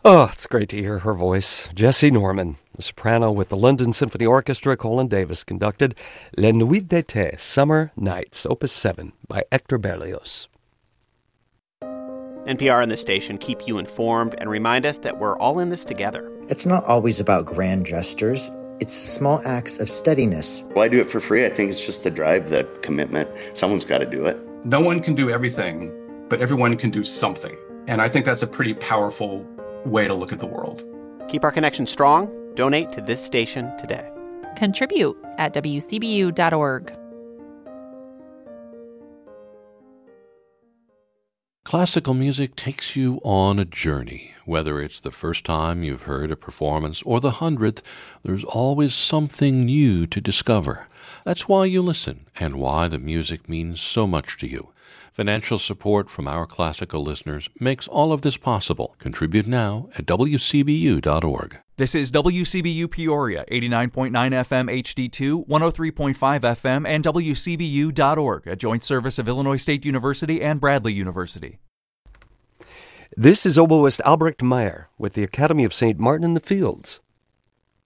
Oh, it's great to hear her voice. Jessie Norman, the soprano with the London Symphony Orchestra. Colin Davis conducted Les Nuits d'été, Summer Nights, Opus 7 by Hector Berlioz. NPR and this station keep you informed and remind us that we're all in this together. It's not always about grand gestures. It's small acts of steadiness. Why do it for free? I think it's just the drive, the commitment. Someone's got to do it. No one can do everything, but everyone can do something. And I think that's a pretty powerful way to look at the world. Keep our connection strong. Donate to this station today. Contribute at WCBU.org. Classical music takes you on a journey. Whether it's the first time you've heard a performance or the 100th, there's always something new to discover. That's why you listen and why the music means so much to you. Financial support from our classical listeners makes all of this possible. Contribute now at WCBU.org. This is WCBU Peoria, 89.9 FM HD2, 103.5 FM, and WCBU.org, a joint service of Illinois State University and Bradley University. This is oboist Albrecht Meyer with the Academy of St. Martin in the Fields.